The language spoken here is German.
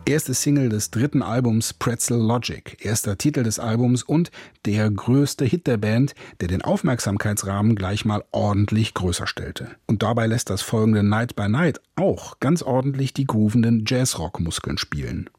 Erste Single des dritten Albums Pretzel Logic, erster Titel des Albums und der größte Hit der Band, der den Aufmerksamkeitsrahmen gleich mal ordentlich größer stellte. Und dabei lässt das folgende Night by Night auch ganz ordentlich die groovenden Jazzrock-Muskeln spielen.